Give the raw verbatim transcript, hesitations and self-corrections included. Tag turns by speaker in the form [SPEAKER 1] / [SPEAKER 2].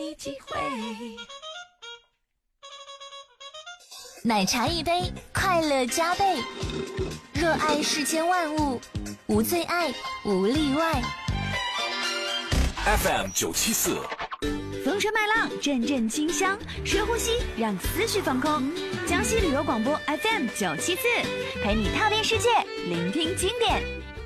[SPEAKER 1] 你机会。
[SPEAKER 2] 奶茶一杯，快乐加倍。热爱世间万物，无最爱，无例外。
[SPEAKER 3] F M 九七四，
[SPEAKER 4] 风车麦浪，阵阵清香，深呼吸，让思绪放空。江西旅游广播 F M 九七四，陪你踏遍世界，聆听经典。